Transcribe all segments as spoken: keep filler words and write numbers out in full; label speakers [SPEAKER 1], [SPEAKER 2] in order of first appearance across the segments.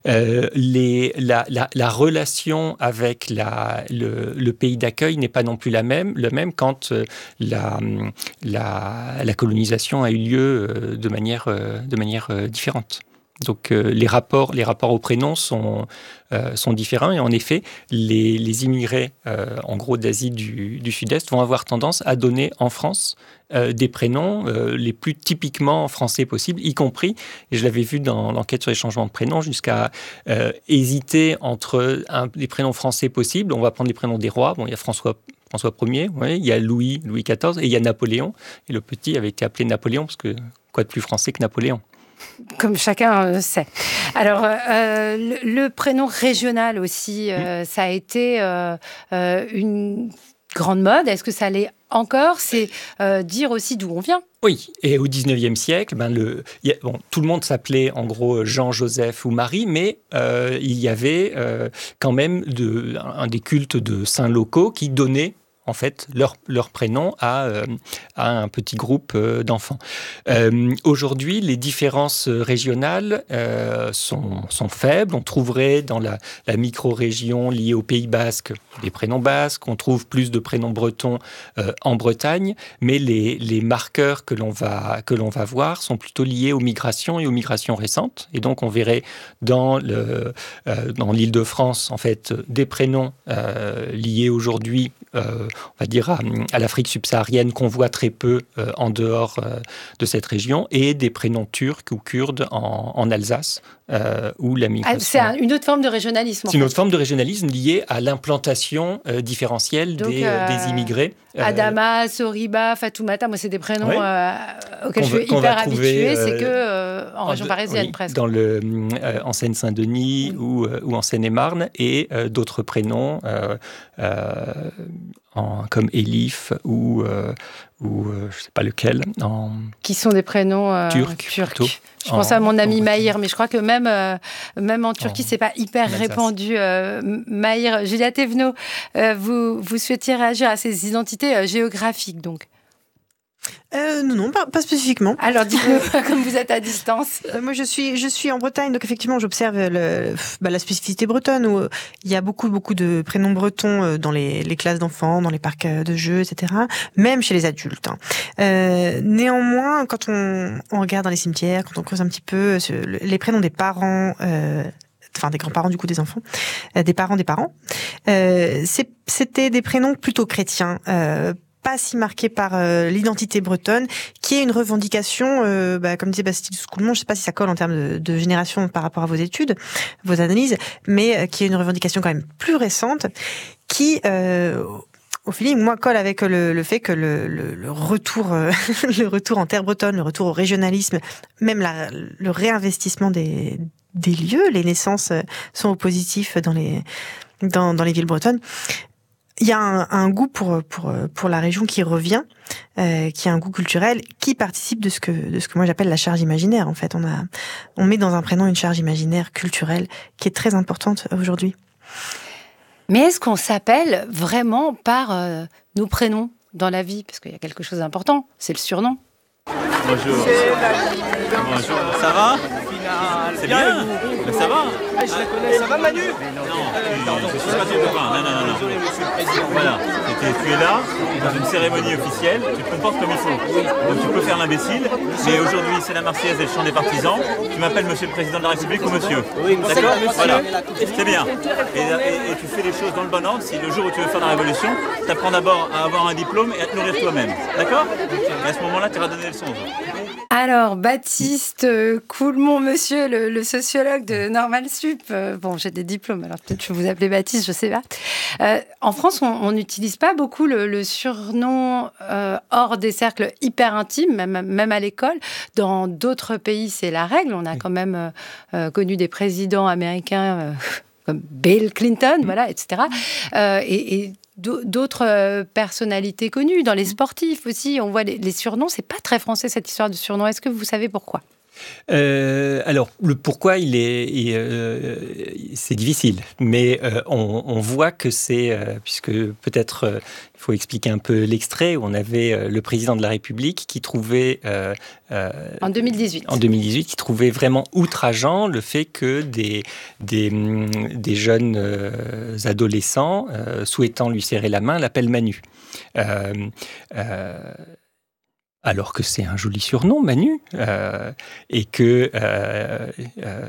[SPEAKER 1] Euh, les, la, la, la relation avec la, le, le pays d'accueil n'est pas non plus la même, le même quand euh, la, la, la colonisation a eu lieu euh, de manière, euh, de manière euh, différente. Donc euh, les rapports, les rapports aux prénoms sont, euh, sont différents et en effet, les, les immigrés, euh, en gros d'Asie du, du Sud-Est, vont avoir tendance à donner en France euh, des prénoms euh, les plus typiquement français possibles, y compris, et je l'avais vu dans l'enquête sur les changements de prénoms, jusqu'à euh, hésiter entre un, les prénoms français possibles. On va prendre les prénoms des rois. Bon, il y a François. François Ier, ouais, il y a Louis, Louis quatorze, et il y a Napoléon. Et le petit avait été appelé Napoléon, parce que quoi de plus français que Napoléon ?
[SPEAKER 2] Comme chacun euh, sait. Alors, euh, le, le prénom régional aussi, euh, mmh. ça a été euh, euh, une grande mode. Est-ce que ça l'est encore ? C'est euh, dire aussi d'où on vient.
[SPEAKER 1] Oui, et au dix-neuvième siècle, ben le, y a, bon, tout le monde s'appelait en gros Jean, Joseph ou Marie, mais euh, il y avait euh, quand même de, un des cultes de saints locaux qui donnaient en fait, leur, leur prénom à, euh, à un petit groupe euh, d'enfants. Euh, aujourd'hui, les différences régionales euh, sont, sont faibles. On trouverait dans la, la micro-région liée au Pays basque des prénoms basques. On trouve plus de prénoms bretons euh, en Bretagne. Mais les, les marqueurs que l'on va, que l'on va voir sont plutôt liés aux migrations et aux migrations récentes. Et donc, on verrait dans, le, euh, dans l'Île-de-France, en fait, des prénoms euh, liés aujourd'hui euh, on va dire, à, à l'Afrique subsaharienne qu'on voit très peu euh, en dehors euh, de cette région, et des prénoms turcs ou kurdes en, en Alsace, euh, où la migration...
[SPEAKER 2] Ah, c'est un, une autre forme de régionalisme.
[SPEAKER 1] C'est une autre forme de régionalisme liée à l'implantation euh, différentielle Donc, des, euh, des immigrés.
[SPEAKER 2] Adama, Soriba, Fatoumata, moi c'est des prénoms ouais. euh, auxquels je suis hyper habituée, euh, c'est que euh, en, en région parisienne oui, presque.
[SPEAKER 1] Dans le, euh, en Seine-Saint-Denis oui. ou, euh, ou en Seine-et-Marne, et euh, d'autres prénoms euh, euh, en, comme Elif ou, euh, ou euh, je ne sais pas lequel. En...
[SPEAKER 2] Qui sont des prénoms euh,
[SPEAKER 1] turcs.
[SPEAKER 2] turcs. Je pense en, à mon ami Maïr, mais je crois que même, euh, même en Turquie, en, c'est pas hyper répandu. Euh, Maïr, Julia Thévenot, euh, vous, vous souhaitiez réagir à ces identités euh, géographiques, donc
[SPEAKER 3] Euh, non, non, pas, pas spécifiquement.
[SPEAKER 2] Alors, dites-nous, comme vous êtes à distance.
[SPEAKER 3] Euh, moi, je suis, je suis en Bretagne, donc effectivement, j'observe le, bah, la spécificité bretonne, où il y a beaucoup, beaucoup de prénoms bretons dans les, les classes d'enfants, dans les parcs de jeux, et cetera, même chez les adultes. Hein. Euh, néanmoins, quand on, on regarde dans les cimetières, quand on creuse un petit peu, les prénoms des parents... Euh, enfin des grands-parents du coup des enfants, euh, des parents des parents, euh, c'est, c'était des prénoms plutôt chrétiens, euh, pas si marqués par euh, l'identité bretonne, qui est une revendication, euh, bah, comme disait Bastille Coulmont, je sais pas si ça colle en termes de, de génération par rapport à vos études, vos analyses, mais euh, qui est une revendication quand même plus récente, qui... Euh, au feeling, moi, colle avec le, le fait que le, le, le retour, euh, le retour en terre bretonne, le retour au régionalisme, même la, le réinvestissement des, des lieux, les naissances sont au positif dans les, dans, dans les villes bretonnes. Il y a un, un goût pour, pour, pour la région qui revient, euh, qui a un goût culturel, qui participe de ce que, de ce que moi j'appelle la charge imaginaire. En fait, on a, on met dans un prénom une charge imaginaire culturelle qui est très importante aujourd'hui.
[SPEAKER 2] Mais est-ce qu'on s'appelle vraiment par euh, nos prénoms dans la vie ? Parce qu'il y a quelque chose d'important, c'est le surnom.
[SPEAKER 4] Bonjour. Bonjour. Ça va ? C'est bien. Mais ça va.
[SPEAKER 5] Ah, je la connais. Ça va, Manu ?
[SPEAKER 4] Non, je suis pas ton copain. Non, non, non, non. Voilà. Tu es là, dans une cérémonie officielle, tu te comportes comme il faut. Donc tu peux faire l'imbécile, mais aujourd'hui c'est la Marseillaise et le chant des partisans. Tu m'appelles Monsieur le Président de la République ou Monsieur. D'accord ? Voilà. C'est bien. Et, et, et tu fais les choses dans le bon ordre. Si le jour où tu veux faire la révolution, tu apprends d'abord à avoir un diplôme et à te nourrir toi-même. D'accord ? Et à ce moment-là, tu iras donner le son.
[SPEAKER 2] Alors, Baptiste Coulmont, monsieur, le, le sociologue de Normal Sup. Euh, bon, j'ai des diplômes, alors peut-être je vais vous appeler Baptiste, je sais pas. Euh, en France, on n'utilise pas beaucoup le, le surnom euh, hors des cercles hyper intimes, même, même à l'école. Dans d'autres pays, c'est la règle. On a quand même euh, connu des présidents américains euh, comme Bill Clinton, voilà, et cetera. Euh, et, et d'autres personnalités connues, dans les sportifs aussi, on voit les, les surnoms, c'est pas très français cette histoire de surnoms. Est-ce que vous savez pourquoi ?
[SPEAKER 1] Euh, alors, le pourquoi, il est, il, euh, c'est difficile, mais euh, on, on voit que c'est, euh, puisque peut-être euh, il faut expliquer un peu l'extrait, où on avait euh, le président de la République qui trouvait... Euh, euh,
[SPEAKER 2] en deux mille dix-huit.
[SPEAKER 1] En deux mille dix-huit, qui trouvait vraiment outrageant le fait que des, des, des jeunes euh, adolescents, euh, souhaitant lui serrer la main, l'appellent Manu. Euh, euh, alors que c'est un joli surnom, Manu, euh, et que... Euh, euh,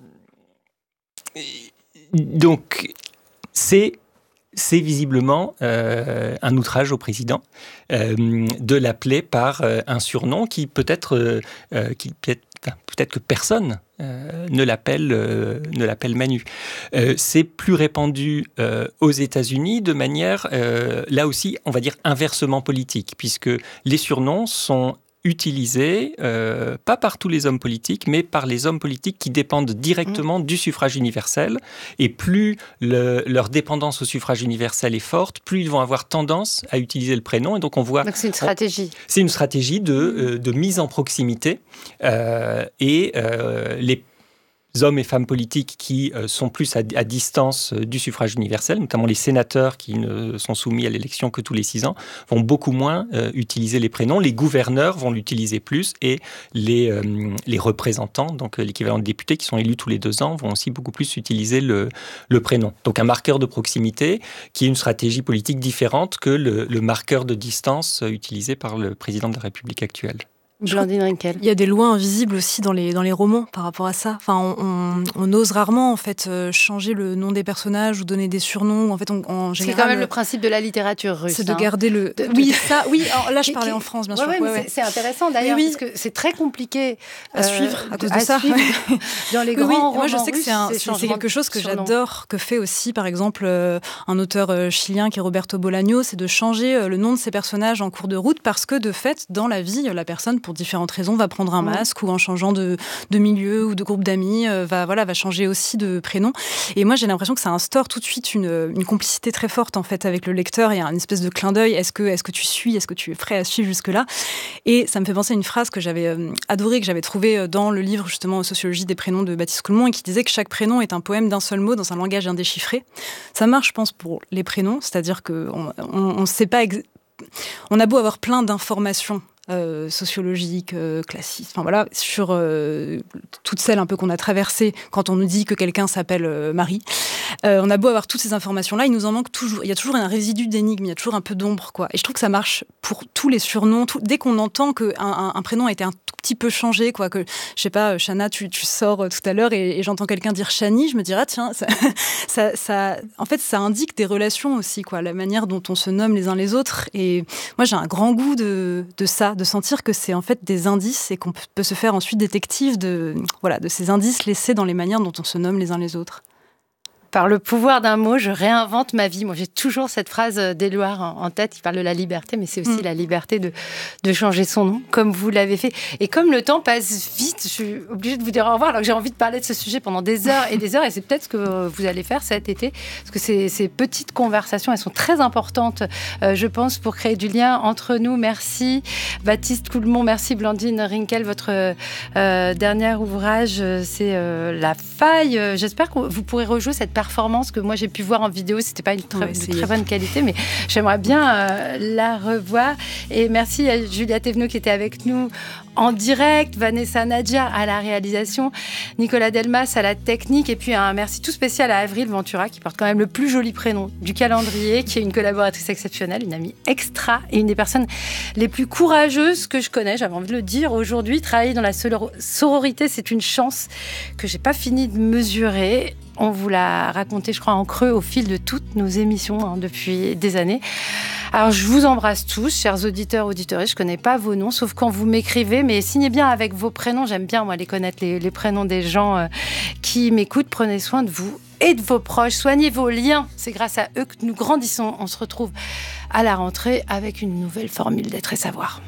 [SPEAKER 1] donc, c'est, c'est visiblement euh, un outrage au président euh, de l'appeler par euh, un surnom qui peut-être, euh, qui peut-être, enfin, peut-être que personne euh, ne l'appelle, euh, ne l'appelle Manu. Euh, c'est plus répandu euh, aux États-Unis de manière, euh, là aussi, on va dire inversement politique, puisque les surnoms sont utilisés, euh, pas par tous les hommes politiques, mais par les hommes politiques qui dépendent directement mmh. du suffrage universel. Et plus le, leur dépendance au suffrage universel est forte, plus ils vont avoir tendance à utiliser le prénom. Et donc on voit...
[SPEAKER 2] Donc c'est une stratégie.
[SPEAKER 1] On, c'est une stratégie de, euh, de mise en proximité. Euh, et euh, les hommes et femmes politiques qui euh, sont plus à, à distance euh, du suffrage universel, notamment les sénateurs qui ne sont soumis à l'élection que tous les six ans, vont beaucoup moins euh, utiliser les prénoms. Les gouverneurs vont l'utiliser plus et les, euh, les représentants, donc euh, l'équivalent de députés qui sont élus tous les deux ans, vont aussi beaucoup plus utiliser le, le prénom. Donc un marqueur de proximité qui est une stratégie politique différente que le, le marqueur de distance euh, utilisé par le président de la République actuelle.
[SPEAKER 2] Blandine Rinkel.
[SPEAKER 5] Il y a des lois invisibles aussi dans les, dans les romans par rapport à ça. Enfin, on, on, on ose rarement en fait euh, changer le nom des personnages ou donner des surnoms. En fait, on, en général,
[SPEAKER 2] c'est quand même le principe de la littérature russe.
[SPEAKER 5] C'est
[SPEAKER 2] hein.
[SPEAKER 5] de garder le.
[SPEAKER 2] De, de...
[SPEAKER 5] Oui, ça. Oui. Alors là, je parlais en France, bien
[SPEAKER 2] ouais,
[SPEAKER 5] sûr.
[SPEAKER 2] Ouais,
[SPEAKER 5] ouais,
[SPEAKER 2] ouais. C'est, c'est intéressant d'ailleurs oui, oui. parce que c'est très compliqué
[SPEAKER 5] à euh, suivre à cause de
[SPEAKER 2] à
[SPEAKER 5] ça.
[SPEAKER 2] Dans les
[SPEAKER 5] oui,
[SPEAKER 2] grands
[SPEAKER 5] oui.
[SPEAKER 2] romans
[SPEAKER 5] Moi, je sais que
[SPEAKER 2] russes,
[SPEAKER 5] c'est, un, c'est, c'est quelque chose que
[SPEAKER 2] surnom.
[SPEAKER 5] j'adore, que fait aussi, par exemple, euh, un auteur euh, chilien qui est Roberto Bolaño, c'est de changer euh, le nom de ses personnages en cours de route parce que de fait, dans la vie, la personne, pour différentes raisons, va prendre un masque ou en changeant de, de milieu ou de groupe d'amis, euh, va, voilà, va changer aussi de prénom. Et moi, j'ai l'impression que ça instaure tout de suite une, une complicité très forte en fait, avec le lecteur. Il y a une espèce de clin d'œil. Est-ce que, est-ce que tu suis ? Est-ce que tu es prêt à suivre jusque-là ? Et ça me fait penser à une phrase que j'avais euh, adorée, que j'avais trouvée dans le livre justement Sociologie des prénoms de Baptiste Coulmont et qui disait que chaque prénom est un poème d'un seul mot dans un langage indéchiffré. Ça marche, je pense, pour les prénoms. C'est-à-dire qu'on on, on sait pas... Ex- on a beau avoir plein d'informations Euh, sociologique, euh, classique, enfin voilà, sur euh, toutes celles un peu qu'on a traversées quand on nous dit que quelqu'un s'appelle euh, Marie. Euh, on a beau avoir toutes ces informations-là, il nous en manque toujours. Il y a toujours un résidu d'énigme, il y a toujours un peu d'ombre, quoi. Et je trouve que ça marche pour tous les surnoms. Tout, dès qu'on entend qu'un un, un prénom a été un tout petit peu changé, quoi, que je sais pas, Chana, tu, tu sors tout à l'heure et, et j'entends quelqu'un dire Chani, je me dirais ah, tiens, ça, ça, ça, en fait, ça indique des relations aussi, quoi, la manière dont on se nomme les uns les autres. Et moi, j'ai un grand goût de, de ça. De sentir que c'est en fait des indices et qu'on peut se faire ensuite détective de, voilà, de ces indices laissés dans les manières dont on se nomme les uns les autres.
[SPEAKER 2] Par le pouvoir d'un mot, je réinvente ma vie. Moi, j'ai toujours cette phrase d'Éluard en tête. Il parle de la liberté, mais c'est aussi mmh. la liberté de, de changer son nom, comme vous l'avez fait. Et comme le temps passe vite, je suis obligée de vous dire au revoir, alors que j'ai envie de parler de ce sujet pendant des heures et des heures. Et c'est peut-être ce que vous allez faire cet été. Parce que ces, ces petites conversations, elles sont très importantes, euh, je pense, pour créer du lien entre nous. Merci Baptiste Coulmont, merci Blandine Rinkel. Votre euh, dernier ouvrage, c'est euh, La Faille. J'espère que vous pourrez rejouer cette performance que moi j'ai pu voir en vidéo, c'était pas une très, ouais, de très bonne qualité, mais j'aimerais bien euh, la revoir. Et merci à Julia Thévenot qui était avec nous en direct, Vanessa Nadja à la réalisation, Nicolas Delmas à la technique, et puis un merci tout spécial à Avril Ventura qui porte quand même le plus joli prénom du calendrier, qui est une collaboratrice exceptionnelle, une amie extra et une des personnes les plus courageuses que je connais, j'avais envie de le dire aujourd'hui. Travailler dans la sororité, c'est une chance que j'ai pas fini de mesurer. On vous l'a raconté, je crois, en creux au fil de toutes nos émissions hein, depuis des années. Alors, je vous embrasse tous, chers auditeurs, auditeuristes. Je ne connais pas vos noms, sauf quand vous m'écrivez, mais signez bien avec vos prénoms. J'aime bien, moi, les connaître, les, les prénoms des gens euh, qui m'écoutent. Prenez soin de vous et de vos proches. Soignez vos liens. C'est grâce à eux que nous grandissons. On se retrouve à la rentrée avec une nouvelle formule d'être et savoir.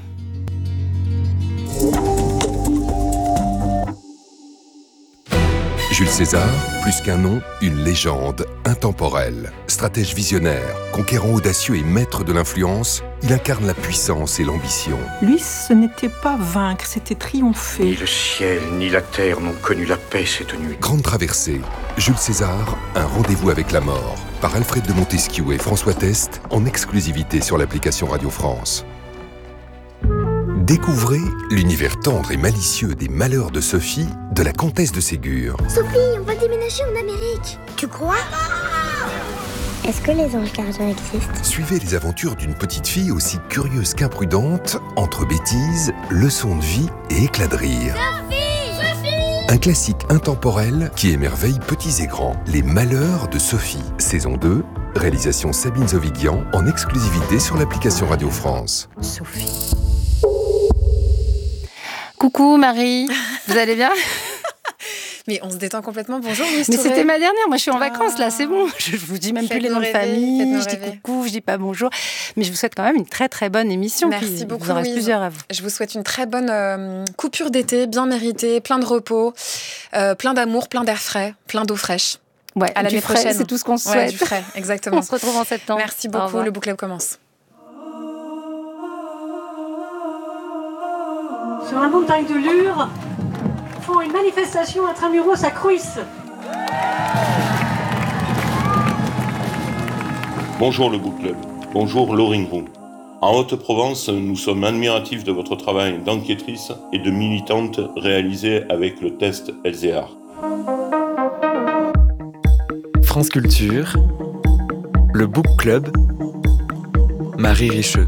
[SPEAKER 6] Jules César, plus qu'un nom, une légende intemporelle. Stratège visionnaire, conquérant audacieux et maître de l'influence, il incarne la puissance et l'ambition.
[SPEAKER 7] Lui, ce n'était pas vaincre, c'était triompher.
[SPEAKER 8] Ni le ciel ni la terre n'ont connu la paix cette nuit.
[SPEAKER 6] Grande traversée, Jules César, un rendez-vous avec la mort. Par Alfred de Montesquieu et François Test, en exclusivité sur l'application Radio France. Découvrez l'univers tendre et malicieux des malheurs de Sophie, de la comtesse de Ségur.
[SPEAKER 9] Sophie, on va déménager en Amérique. Tu crois ? Est-ce que les anges gardiens existent ?
[SPEAKER 6] Suivez les aventures d'une petite fille aussi curieuse qu'imprudente, entre bêtises, leçons de vie et éclats de rire.
[SPEAKER 9] Sophie ! Sophie !
[SPEAKER 6] Un classique intemporel qui émerveille petits et grands. Les malheurs de Sophie, saison deux, réalisation Sabine Zovigian, en exclusivité sur l'application Radio France.
[SPEAKER 7] Sophie.
[SPEAKER 2] Coucou Marie, vous allez bien ?
[SPEAKER 10] Mais on se détend complètement. Bonjour, Miss
[SPEAKER 2] Mais
[SPEAKER 10] Touré.
[SPEAKER 2] c'était ma dernière. Moi, je suis en
[SPEAKER 10] Ah.
[SPEAKER 2] vacances, là, c'est bon. Je vous dis même plus les
[SPEAKER 10] Faites-nous
[SPEAKER 2] noms de
[SPEAKER 10] rêver,
[SPEAKER 2] famille.
[SPEAKER 10] faites-nous
[SPEAKER 2] Je dis
[SPEAKER 10] rêver.
[SPEAKER 2] coucou, je dis pas bonjour. Mais je vous souhaite quand même une très, très bonne émission.
[SPEAKER 10] Merci
[SPEAKER 2] Puis,
[SPEAKER 10] beaucoup,
[SPEAKER 2] il vous en reste
[SPEAKER 10] Louise.
[SPEAKER 2] plusieurs à vous.
[SPEAKER 10] Je vous souhaite une très bonne euh, coupure d'été, bien méritée, plein de repos, euh, plein d'amour, plein d'air frais, plein d'eau fraîche.
[SPEAKER 2] Ouais,
[SPEAKER 10] À l'année
[SPEAKER 2] du frais,
[SPEAKER 10] prochaine.
[SPEAKER 2] c'est tout ce qu'on se
[SPEAKER 10] Ouais,
[SPEAKER 2] souhaite.
[SPEAKER 10] du frais, exactement.
[SPEAKER 2] On se retrouve en septembre.
[SPEAKER 10] Merci
[SPEAKER 2] Au
[SPEAKER 10] beaucoup,
[SPEAKER 2] revoir.
[SPEAKER 10] le book club commence.
[SPEAKER 11] Sur la montagne de Lure, font une manifestation intramuros à Cruis.
[SPEAKER 12] Bonjour le Book Club, bonjour Laurine Roux. En Haute-Provence, nous sommes admiratifs de votre travail d'enquêtrice et de militante réalisé avec le test Elzéar.
[SPEAKER 13] France Culture, le Book Club, Marie Richeux.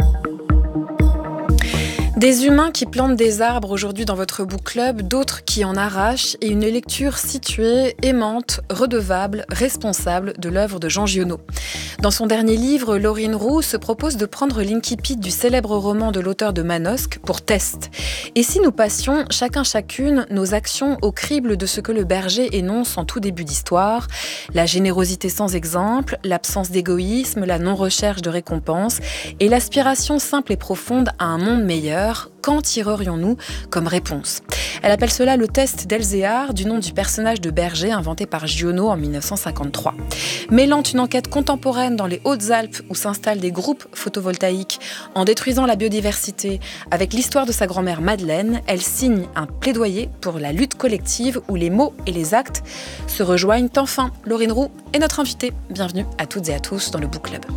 [SPEAKER 10] Des humains qui plantent des arbres aujourd'hui dans votre book club, d'autres qui en arrachent, et une lecture située, aimante, redevable, responsable de l'œuvre de Jean Giono. Dans son dernier livre, Laurine Roux se propose de prendre l'incipit du célèbre roman de l'auteur de Manosque pour test. Et si nous passions, chacun chacune, nos actions au crible de ce que le berger énonce en tout début d'histoire, la générosité sans exemple, l'absence d'égoïsme, la non-recherche de récompense et l'aspiration simple et profonde à un monde meilleur, qu'en tirerions-nous comme réponse ? Elle appelle cela le test d'Elzéar, du nom du personnage de berger inventé par Giono en dix-neuf cent cinquante-trois. Mêlant une enquête contemporaine dans les Hautes-Alpes où s'installent des groupes photovoltaïques en détruisant la biodiversité avec l'histoire de sa grand-mère Madeleine, elle signe un plaidoyer pour la lutte collective où les mots et les actes se rejoignent enfin. Laurine Roux est notre invitée. Bienvenue à toutes et à tous dans le Book Club.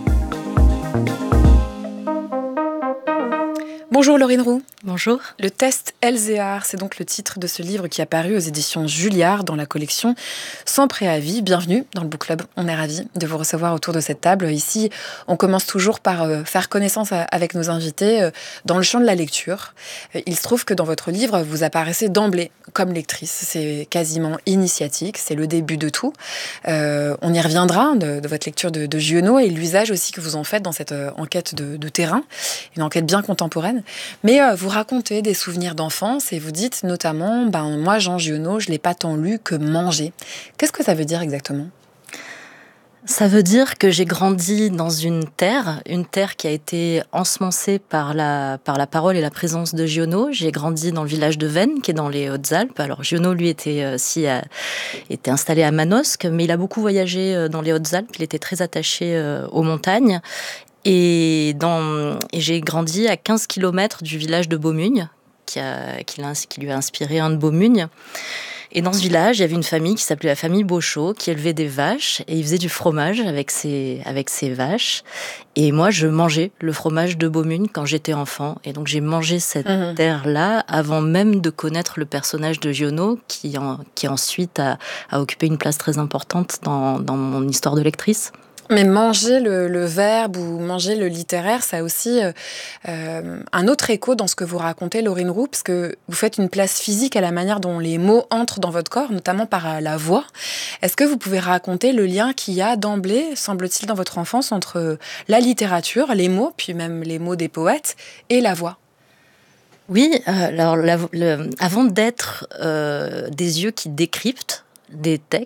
[SPEAKER 10] Bonjour Laurine Roux.
[SPEAKER 14] Bonjour.
[SPEAKER 10] Le test Elzéar, c'est donc le titre de ce livre qui a paru aux éditions Julliard dans la collection Sans préavis. Bienvenue dans le Book Club. On est ravis de vous recevoir autour de cette table. Ici, on commence toujours par euh, faire connaissance avec nos invités euh, dans le champ de la lecture. Euh, il se trouve que dans votre livre, vous apparaissez d'emblée comme lectrice. C'est quasiment initiatique, c'est le début de tout. Euh, on y reviendra de, de votre lecture de, de Giono et l'usage aussi que vous en faites dans cette euh, enquête de, de terrain, une enquête bien contemporaine. Mais euh, vous racontez des souvenirs d'enfance et vous dites notamment, ben, moi Jean Giono, je ne l'ai pas tant lu que mangé. Qu'est-ce que ça veut dire exactement ?
[SPEAKER 14] Ça veut dire que j'ai grandi dans une terre, une terre qui a été ensemencée par la, par la parole et la présence de Giono. J'ai grandi dans le village de Vennes, qui est dans les Hautes-Alpes. Alors Giono, lui, était, euh, si, euh, était installé à Manosque, mais il a beaucoup voyagé euh, dans les Hautes-Alpes. Il était très attaché euh, aux montagnes. Et, dans, et j'ai grandi à quinze kilomètres du village de Beaumugne, qui, a, qui, l'a, qui lui a inspiré un de Beaumugne. Et dans ce village, il y avait une famille qui s'appelait la famille Beauchot, qui élevait des vaches, et ils faisaient du fromage avec ses, avec ses vaches. Et moi, je mangeais le fromage de Beaumugne quand j'étais enfant. Et donc, j'ai mangé cette mmh. terre-là avant même de connaître le personnage de Giono, qui, en, qui ensuite a, a occupé une place très importante dans, dans mon histoire de lectrice.
[SPEAKER 10] Mais manger le, le verbe ou manger le littéraire, ça a aussi euh, un autre écho dans ce que vous racontez, Laurine Roux, parce que vous faites une place physique à la manière dont les mots entrent dans votre corps, notamment par la voix. Est-ce que vous pouvez raconter le lien qu'il y a d'emblée, semble-t-il, dans votre enfance, entre la littérature, les mots, puis même les mots des poètes, et la voix ?
[SPEAKER 14] Oui, euh, alors la, le, avant d'être euh, des yeux qui décryptent des textes,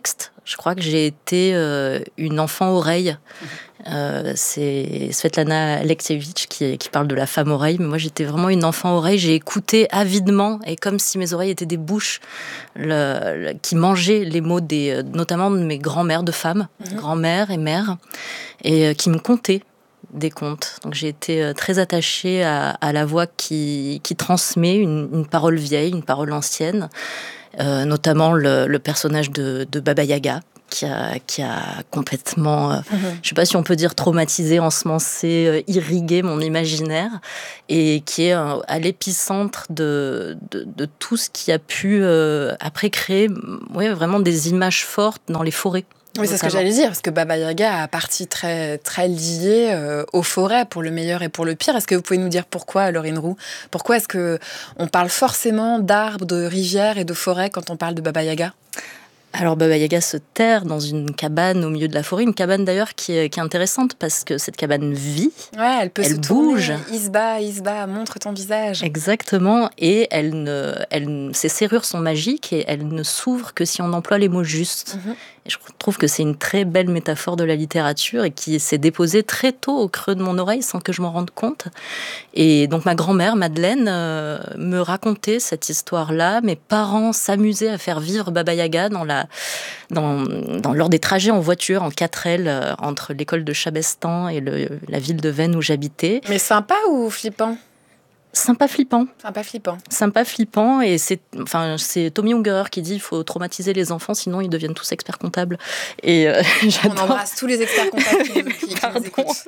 [SPEAKER 14] Je crois que j'ai été euh, une enfant oreille. Euh, c'est Svetlana Alexievitch qui, qui parle de la femme oreille, mais moi j'étais vraiment une enfant oreille. J'ai écouté avidement, et comme si mes oreilles étaient des bouches le, le, qui mangeaient les mots des, notamment de mes grands-mères de femmes, mmh. grand-mères et mères, et euh, qui me contaient des contes. Donc j'ai été très attachée à, à la voix qui, qui transmet une, une parole vieille, une parole ancienne, euh, notamment le, le personnage de, de Baba Yaga, qui a, qui a complètement, euh, mmh. je ne sais pas si on peut dire traumatisé, ensemencé, euh, irrigué mon imaginaire, et qui est euh, à l'épicentre de, de, de tout ce qui a pu euh, après créer ouais, vraiment des images fortes dans les forêts.
[SPEAKER 10] Oui, c'est ce que j'allais dire, parce que Baba Yaga a partie très, très liée euh, aux forêts, pour le meilleur et pour le pire. Est-ce que vous pouvez nous dire pourquoi, Laurine Roux ? Pourquoi est-ce qu'on parle forcément d'arbres, de rivières et de forêts quand on parle de Baba Yaga ?
[SPEAKER 14] Alors Baba Yaga se terre dans une cabane au milieu de la forêt, une cabane d'ailleurs qui est, qui est intéressante parce que cette cabane vit,
[SPEAKER 10] ouais, elle peut
[SPEAKER 14] elle
[SPEAKER 10] se
[SPEAKER 14] bouge.
[SPEAKER 10] Tourner, Isba, Isba, montre ton visage.
[SPEAKER 14] Exactement, et elle ne, elle, ses serrures sont magiques et elles ne s'ouvrent que si on emploie les mots justes. Mm-hmm. Et je trouve que c'est une très belle métaphore de la littérature et qui s'est déposée très tôt au creux de mon oreille sans que je m'en rende compte. Et donc ma grand-mère, Madeleine, euh, me racontait cette histoire-là. Mes parents s'amusaient à faire vivre Baba Yaga dans la, dans, dans, lors des trajets en voiture, en quatre L, euh, entre l'école de Chabestan et le, la ville de Veynes où j'habitais.
[SPEAKER 10] Mais sympa ou flippant ?
[SPEAKER 14] Sympa flippant.
[SPEAKER 10] Sympa flippant.
[SPEAKER 14] Sympa flippant, et c'est, enfin, c'est Tommy Ungerer qui dit qu'il faut traumatiser les enfants, sinon ils deviennent tous experts comptables. Et euh,
[SPEAKER 10] on embrasse tous les experts comptables qui, qui, qui nous écoutent.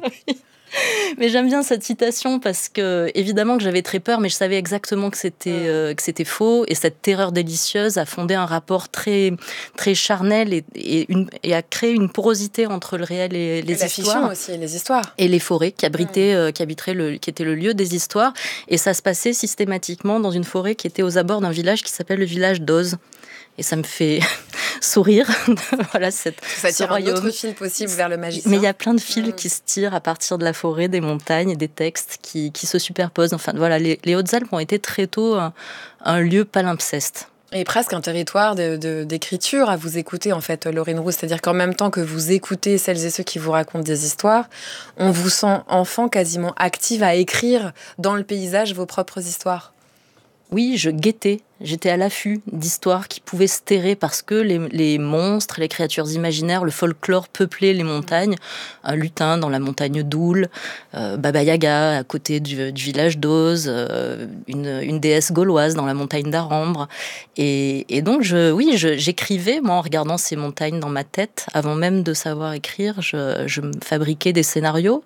[SPEAKER 14] Mais j'aime bien cette citation parce que, évidemment, que j'avais très peur, mais je savais exactement que c'était, euh, que c'était faux. Et cette terreur délicieuse a fondé un rapport très, très charnel et, et, une, et a créé une porosité entre le réel et les
[SPEAKER 10] et la
[SPEAKER 14] histoires.
[SPEAKER 10] Fiction aussi, les histoires.
[SPEAKER 14] Et les forêts qui abritaient, euh, qui abiteraient le, qui étaient le lieu des histoires. Et ça se passait systématiquement dans une forêt qui était aux abords d'un village qui s'appelle le village d'Oz. Et ça me fait sourire. Voilà, cette,
[SPEAKER 10] ça tire un autre fil possible vers le magicien.
[SPEAKER 14] Mais il y a plein de fils mmh. qui se tirent à partir de la forêt, des montagnes et des textes qui, qui se superposent. Enfin, voilà, les, les Hautes-Alpes ont été très tôt un, un lieu palimpseste.
[SPEAKER 10] Et presque un territoire de, de, d'écriture à vous écouter, en fait, Laurine Roux. C'est-à-dire qu'en même temps que vous écoutez celles et ceux qui vous racontent des histoires, on vous sent enfant quasiment active à écrire dans le paysage vos propres histoires.
[SPEAKER 14] Oui, je guettais. J'étais à l'affût d'histoires qui pouvaient se terrer parce que les, les monstres, les créatures imaginaires, le folklore peuplait les montagnes. Un lutin dans la montagne d'Oul, euh, Baba Yaga à côté du, du village d'Oz, euh, une, une déesse gauloise dans la montagne d'Arambre. Et, et donc, je, oui, je, j'écrivais, moi, en regardant ces montagnes dans ma tête. Avant même de savoir écrire, je, je me fabriquais des scénarios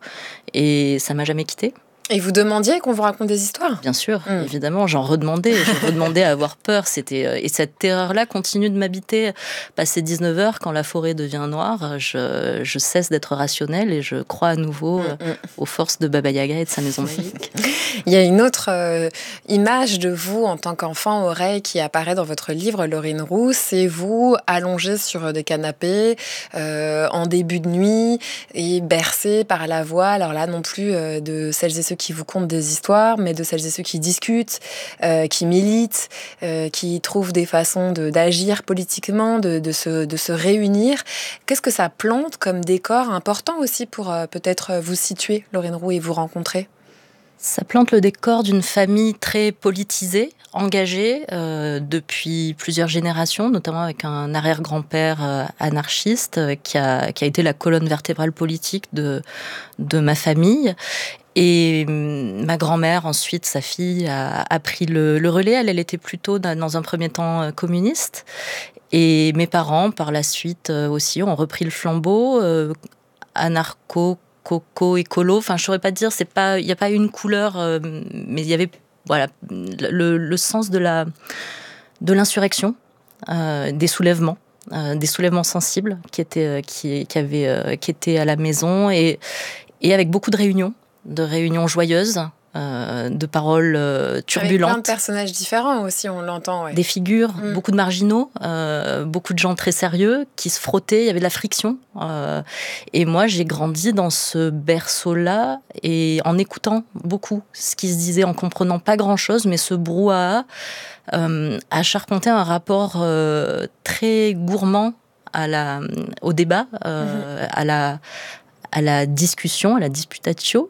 [SPEAKER 14] et ça m'a jamais quittée.
[SPEAKER 10] Et vous demandiez qu'on vous raconte des histoires ?
[SPEAKER 14] Bien sûr, mmh. évidemment, j'en redemandais. Je redemandais à avoir peur. C'était, et cette terreur-là continue de m'habiter. Passé dix-neuf heures, quand la forêt devient noire, je, je cesse d'être rationnelle et je crois à nouveau mmh. euh, aux forces de Baba Yaga et de sa maison magique.
[SPEAKER 10] Il y a une autre euh, image de vous en tant qu'enfant oreille qui apparaît dans votre livre, Laurine Roux. C'est vous allongé sur des canapés euh, en début de nuit et bercé par la voix. Alors là non plus euh, de celles et ceux qui vous content des histoires, mais de celles et ceux qui discutent, euh, qui militent, euh, qui trouvent des façons de, d'agir politiquement, de, de, se, de se réunir. Qu'est-ce que ça plante comme décor important aussi pour euh, peut-être vous situer, Laurine Roux, et vous rencontrer ?
[SPEAKER 14] Ça plante le décor d'une famille très politisée, engagée euh, depuis plusieurs générations, notamment avec un arrière-grand-père euh, anarchiste euh, qui, a, qui a été la colonne vertébrale politique de, de ma famille. Et ma grand-mère, ensuite, sa fille, a, a pris le, le relais. Elle, elle était plutôt dans un premier temps communiste. Et mes parents, par la suite aussi, ont repris le flambeau, euh, anarcho, coco, écolo. Enfin, je ne saurais pas dire, c'est pas, il n'y a pas une couleur, euh, mais il y avait voilà, le, le sens de, la, de l'insurrection, euh, des soulèvements. Euh, des soulèvements sensibles qui étaient, qui, qui avaient, euh, qui étaient à la maison et, et avec beaucoup de réunions. de réunions joyeuses, euh, de paroles euh, turbulentes.
[SPEAKER 10] Avec plein de personnages différents aussi, on l'entend. Ouais.
[SPEAKER 14] Des figures, mmh. beaucoup de marginaux, euh, beaucoup de gens très sérieux qui se frottaient, il y avait de la friction. Euh, et moi, j'ai grandi dans ce berceau-là et en écoutant beaucoup ce qui se disait, en comprenant pas grand-chose, mais ce brouhaha euh, a charpenté un rapport euh, très gourmand à la, au débat, euh, mmh. à la... à la discussion, à la disputatio.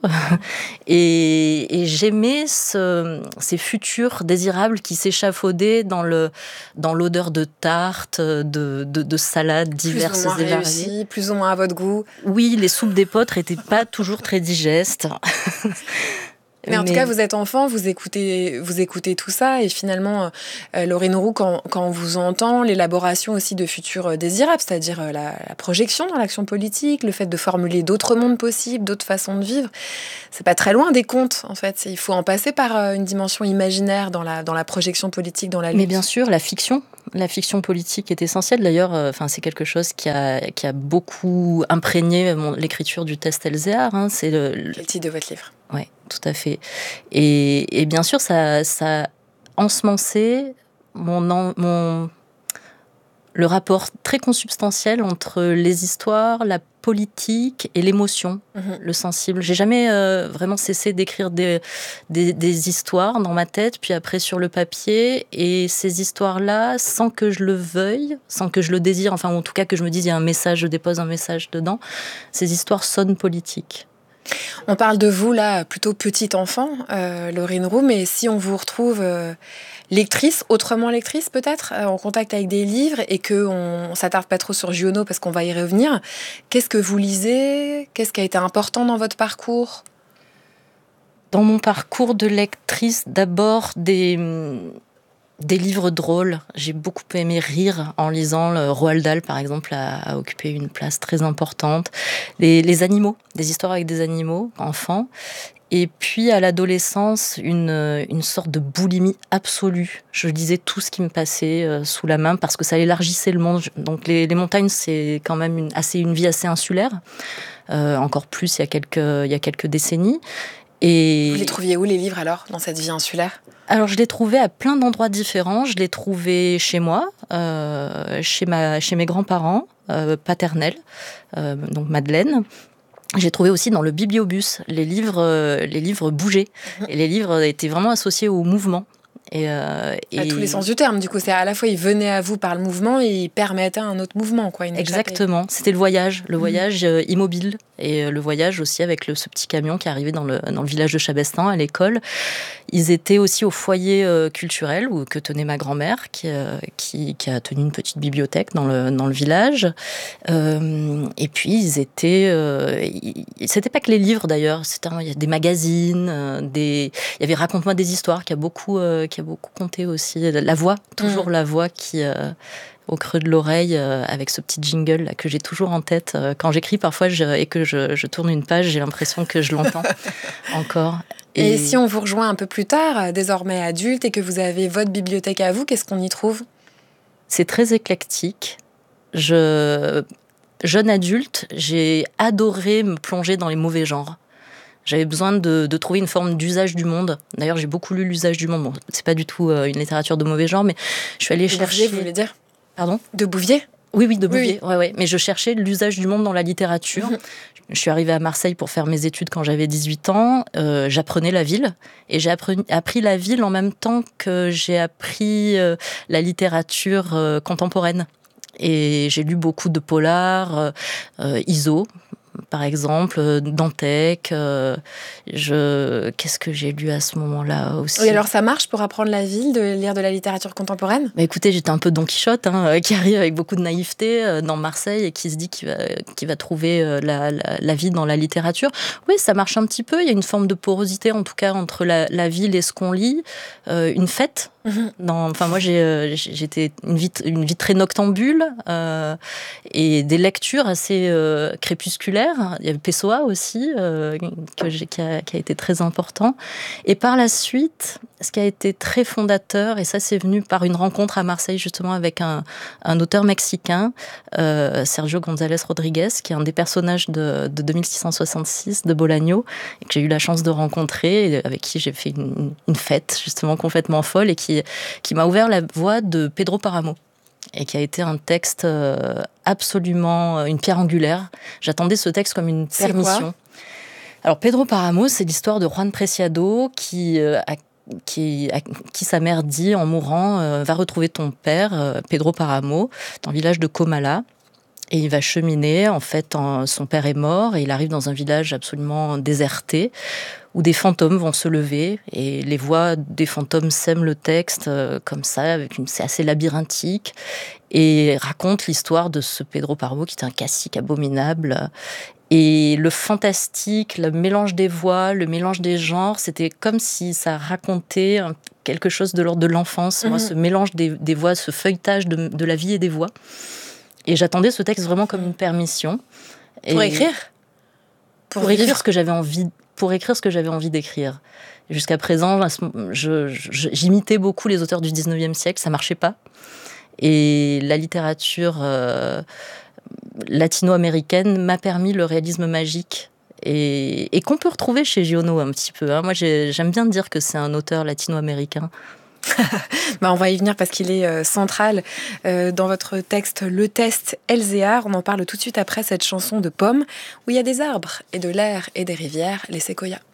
[SPEAKER 14] et, et j'aimais ce, ces futurs désirables qui s'échafaudaient dans, le, dans l'odeur de tartes, de, de, de salades diverses
[SPEAKER 10] et variées. Plus ou moins réussi, plus ou moins à votre goût.
[SPEAKER 14] Oui, les soupes d'épeautre n'étaient pas toujours très digestes.
[SPEAKER 10] Mais en Mais... tout cas, vous êtes enfant, vous écoutez, vous écoutez tout ça, et finalement, euh, Laurine Roux, quand, quand on vous entend, l'élaboration aussi de futurs désirables, c'est-à-dire euh, la, la projection dans l'action politique, le fait de formuler d'autres mondes possibles, d'autres façons de vivre, c'est pas très loin des contes, en fait. Il faut en passer par euh, une dimension imaginaire dans la, dans la projection politique, dans la lutte.
[SPEAKER 14] Mais bien sûr, la fiction. La fiction politique est essentielle. D'ailleurs, euh, c'est quelque chose qui a, qui a beaucoup imprégné mon, l'écriture du test Elzéar. Hein. C'est le,
[SPEAKER 10] Quel titre de votre livre ?
[SPEAKER 14] Oui, tout à fait. Et, et bien sûr, ça, ça a ensemencé mon, en, mon, le rapport très consubstantiel entre les histoires, la politique et l'émotion, mmh. le sensible. J'ai jamais euh, vraiment cessé d'écrire des, des, des histoires dans ma tête, puis après sur le papier. Et ces histoires-là, sans que je le veuille, sans que je le désire, enfin en tout cas que je me dise il y a un message, je dépose un message dedans, ces histoires sonnent politiques.
[SPEAKER 10] On parle de vous, là, plutôt petite enfant, euh, Laurine Roux, mais si on vous retrouve euh, lectrice, autrement lectrice peut-être, euh, en contact avec des livres, et qu'on ne s'attarde pas trop sur Giono parce qu'on va y revenir, qu'est-ce que vous lisez ? Qu'est-ce qui a été important dans votre parcours ?
[SPEAKER 14] Dans mon parcours de lectrice, d'abord des... Des livres drôles. J'ai beaucoup aimé rire en lisant. Le Roald Dahl, par exemple, a, a occupé une place très importante. Les, les animaux, des histoires avec des animaux, enfants. Et puis, à l'adolescence, une, une sorte de boulimie absolue. Je lisais tout ce qui me passait euh, sous la main parce que ça élargissait le monde. Donc, les, les montagnes, c'est quand même une, assez, une vie assez insulaire. Euh, encore plus il y a quelques, il y a quelques décennies. Et...
[SPEAKER 10] Vous les trouviez où, les livres, alors, dans cette vie insulaire ?
[SPEAKER 14] Alors, je l'ai trouvé à plein d'endroits différents. Je l'ai trouvé chez moi, euh, chez, ma, chez mes grands-parents euh, paternels, euh, donc Madeleine. J'ai trouvé aussi dans le bibliobus. Les livres, euh, les livres bougeaient. Et les livres étaient vraiment associés au mouvement. Et, euh, et...
[SPEAKER 10] À tous les sens du terme, du coup, c'est à la fois ils venaient à vous par le mouvement et ils permettaient un autre mouvement, quoi.
[SPEAKER 14] Exactement, c'était le voyage, le voyage mmh. euh, immobile et euh, le voyage aussi avec le, ce petit camion qui arrivait dans le, dans le village de Chabestan à l'école. Ils étaient aussi au foyer euh, culturel où, que tenait ma grand-mère qui, euh, qui, qui a tenu une petite bibliothèque dans le, dans le village. Euh, et puis ils étaient, euh, ils, c'était pas que les livres d'ailleurs, c'était il y a des magazines, euh, des, il y avait Raconte-moi des histoires qui a beaucoup euh, qui a beaucoup compté aussi. La voix, toujours mmh. la voix qui, euh, au creux de l'oreille, euh, avec ce petit jingle là, que j'ai toujours en tête. Euh, quand j'écris parfois je, et que je, je tourne une page, j'ai l'impression que je l'entends encore.
[SPEAKER 10] Et... et si on vous rejoint un peu plus tard, désormais adulte, et que vous avez votre bibliothèque à vous, qu'est-ce qu'on y trouve ?
[SPEAKER 14] C'est très éclectique. Je... Jeune adulte, j'ai adoré me plonger dans les mauvais genres. J'avais besoin de, de trouver une forme d'usage du monde. D'ailleurs, j'ai beaucoup lu l'usage du monde. Bon, c'est pas du tout euh, une littérature de mauvais genre, mais je suis allée
[SPEAKER 10] de
[SPEAKER 14] chercher...
[SPEAKER 10] Bouvier, vous voulez dire ?
[SPEAKER 14] Pardon ?
[SPEAKER 10] De Bouvier ?
[SPEAKER 14] Oui, oui, de Bouvier. Oui. Ouais, ouais. Mais je cherchais l'usage du monde dans la littérature. Mmh. Je suis arrivée à Marseille pour faire mes études quand j'avais dix-huit ans. Euh, j'apprenais la ville. Et j'ai appris, appris la ville en même temps que j'ai appris euh, la littérature euh, contemporaine. Et j'ai lu beaucoup de polars, euh, I S O, par exemple, Dantec. Euh, je... Qu'est-ce que j'ai lu à ce moment-là aussi ?
[SPEAKER 10] Oui, alors ça marche pour apprendre la ville, de lire de la littérature contemporaine ?
[SPEAKER 14] Bah écoutez, j'étais un peu Don Quichotte, hein, qui arrive avec beaucoup de naïveté euh, dans Marseille et qui se dit qu'il va, qu'il va trouver euh, la, la, la vie dans la littérature. Oui, ça marche un petit peu. Il y a une forme de porosité, en tout cas, entre la, la ville et ce qu'on lit. Euh, une fête. Dans, enfin, moi, j'ai, euh, j'étais une vie, une vie très noctambule euh, et des lectures assez euh, crépusculaires. Il y avait Pessoa aussi, euh, que j'ai, qui, a, qui a été très important. Et par la suite, ce qui a été très fondateur, et ça, c'est venu par une rencontre à Marseille, justement, avec un, un auteur mexicain, euh, Sergio González Rodríguez, qui est un des personnages de, de deux mille six cent soixante-six de Bolaño, et que j'ai eu la chance de rencontrer, et avec qui j'ai fait une, une fête, justement, complètement folle, et qui qui m'a ouvert la voie de Pedro Páramo et qui a été un texte absolument une pierre angulaire. J'attendais ce texte comme une
[SPEAKER 10] c'est
[SPEAKER 14] permission.
[SPEAKER 10] Quoi ?
[SPEAKER 14] Alors Pedro Páramo, c'est l'histoire de Juan Preciado qui a Qui, à qui sa mère dit en mourant euh, va retrouver ton père, euh, Pedro Páramo, dans le village de Comala. Et il va cheminer, en fait, en, son père est mort et il arrive dans un village absolument déserté où des fantômes vont se lever et les voix des fantômes sèment le texte euh, comme ça, avec une, c'est assez labyrinthique et raconte l'histoire de ce Pedro Parbo qui est un cacique abominable. Et le fantastique, le mélange des voix, le mélange des genres, c'était comme si ça racontait quelque chose de l'ordre de l'enfance, mmh. moi, ce mélange des, des voix, ce feuilletage de, de la vie et des voix. Et j'attendais ce texte vraiment comme une permission.
[SPEAKER 10] Pour
[SPEAKER 14] et
[SPEAKER 10] écrire
[SPEAKER 14] Pour, pour écrire ce que j'avais envie, pour écrire ce que j'avais envie d'écrire. Jusqu'à présent, je, je, j'imitais beaucoup les auteurs du dix-neuvième siècle, ça marchait pas. Et la littérature euh, latino-américaine m'a permis le réalisme magique. Et, et qu'on peut retrouver chez Giono un petit peu. Hein. Moi, j'ai, j'aime bien dire que c'est un auteur latino-américain.
[SPEAKER 10] bah on va y venir parce qu'il est euh, central euh, dans votre texte Le Test Elzéar. On en parle tout de suite après cette chanson de Pomme où il y a des arbres et de l'air et des rivières, les séquoias.